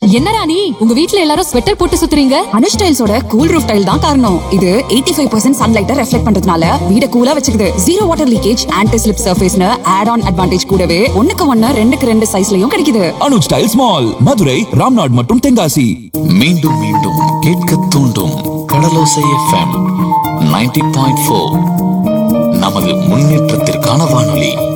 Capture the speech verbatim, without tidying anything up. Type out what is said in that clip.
என்னடா நீ உங்க வீட்ல எல்லாரும் ஸ்வெட்டர் போட்டு சுத்துறீங்க? அனுஷ் டைல்ஸோட கூல் ரூஃப் டைல் தான் காரணம். இது எயிட்டி ஃபைவ் பர்சன்ட் சன்லைட்டை ரெஃப்ளெக்ட் பண்றதுனால வீட கூலா வச்சுக்குது. Zero water leakage, anti slip சர்ஃபேஸ்னு add on advantage கூடவே ஒண்ணுக்கு ஒன்னு ரெண்டுக்கு ரெண்டு சைஸ்லயும் கிடைக்குது. அனுஷ் டைல்ஸ் மால், மதுரை, ராம்நாட் மற்றும் தென்காசி. மீண்டும் மீண்டும் கேட்க தூண்டும் கடலோசை எஃப்எம் நைன்டி பாயிண்ட் ஃபோர் நமது முன்னேற்றத்திற்கான வானொலி.